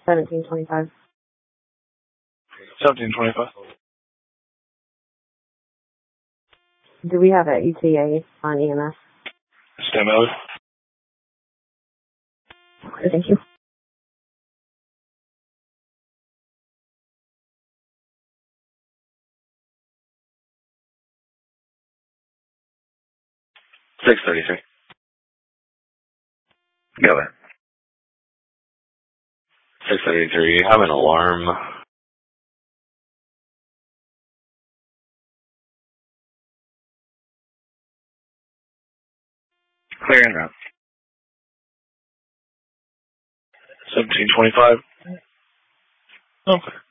1725. 1725. Do we have an ETA on EMS? Stand by. Okay, thank you. $633. Go ahead. 633. You have an alarm. Clear en route. 1725. Okay.